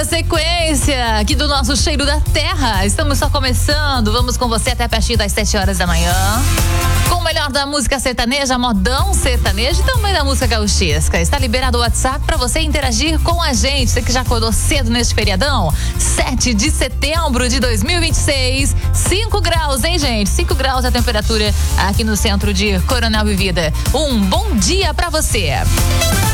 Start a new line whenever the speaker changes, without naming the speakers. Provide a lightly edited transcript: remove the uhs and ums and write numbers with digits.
sequência aqui do nosso Cheiro da Terra. Estamos só começando. Vamos com você até pertinho das 7 horas da manhã. Com o melhor da música sertaneja, modão sertanejo e também da música gauchesca. Está liberado o WhatsApp para você interagir com a gente. Você que já acordou cedo neste feriadão. 7 de setembro de 2026. 5 graus, hein, gente? 5 graus a temperatura aqui no centro de Coronel Vivida. Um bom dia para você.